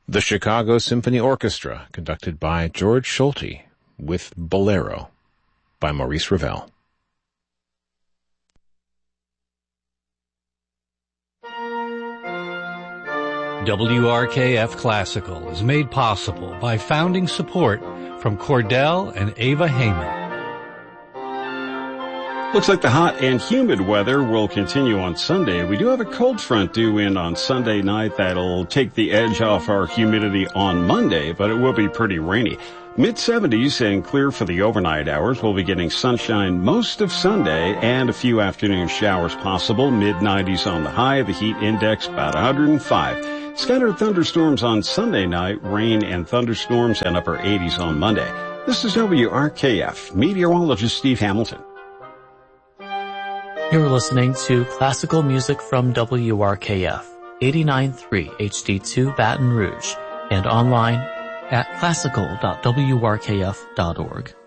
The Chicago Symphony Orchestra, conducted by George Solti, with Bolero by Maurice Ravel. WRKF Classical is made possible by founding support from Cordell and Ava Heyman. Looks like the hot and humid weather will continue on Sunday. We do have a cold front due in on Sunday night that'll take the edge off our humidity on Monday, but it will be pretty rainy. Mid-70s and clear for the overnight hours. We'll be getting sunshine most of Sunday and a few afternoon showers possible. Mid-90s on the high, the heat index about 105. Scattered thunderstorms on Sunday night, rain and thunderstorms, and upper 80s on Monday. This is WRKF, meteorologist Steve Hamilton. You're listening to classical music from WRKF, 89.3 HD2 Baton Rouge, and online at classical.wrkf.org.